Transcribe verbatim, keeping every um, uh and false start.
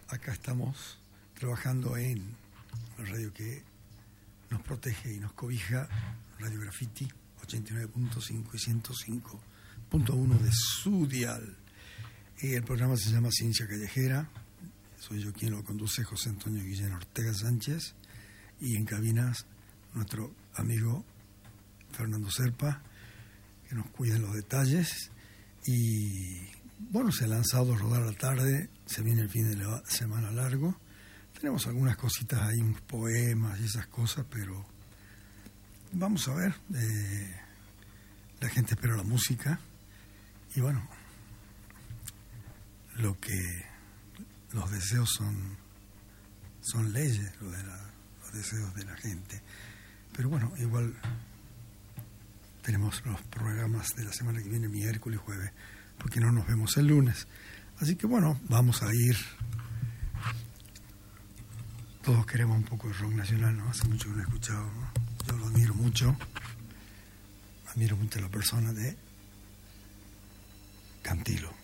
acá estamos trabajando en la radio que nos protege y nos cobija, Radio Graffiti, ochenta y nueve punto cinco y ciento cinco punto uno de su dial. Y el programa se llama Ciencia Callejera. Soy yo quien lo conduce, José Antonio Guillén Ortega Sánchez. Y en cabinas, nuestro amigo Fernando Serpa, que nos cuida en los detalles. Y bueno, se ha lanzado a rodar a la tarde, se viene el fin de la semana largo. Tenemos algunas cositas ahí, unos poemas y esas cosas, pero vamos a ver. Eh, la gente espera la música y bueno, lo que los deseos son son leyes, lo de la, los deseos de la gente. Pero bueno, igual tenemos los programas de la semana que viene, miércoles y jueves, porque no nos vemos el lunes. Así que bueno, vamos a ir. Todos queremos un poco de rock nacional, ¿no? Hace mucho que no he escuchado, ¿no? Yo lo admiro mucho. Admiro mucho a la persona de Cantilo.